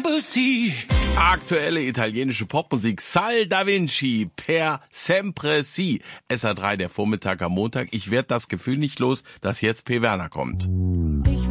Debussy. Aktuelle italienische Popmusik. Sal da Vinci per Sempre Si. SA3 der Vormittag am Montag. Ich werde das Gefühl nicht los, dass jetzt P. Werner kommt.